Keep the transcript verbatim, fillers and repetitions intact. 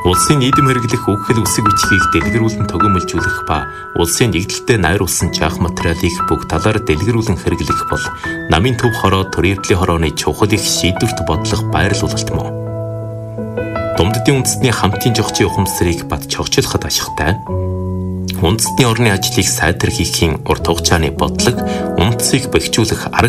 Улсын нийгэм хэрэглэх үгхэл үсэг бичгийг дэлгэрүүлэн төгөөмөлжүүлэх ба улсын нэгдэлтэд найруулсан жаах материалыг бүгд талаар дэлгэрүүлэн хэрэглэх бол намын төв хороо төрийн хорооны чухал их шийдвэрт бодлого байрлуулалт мөн. Думддын үндэстний хамтын жогчийн ухамсарыг бат чогчлоход ашигтай. Үндэстний орны ажлыг сайтар хийхийн урт хугацааны бодлого, үндэсийг бэхжүүлэх арга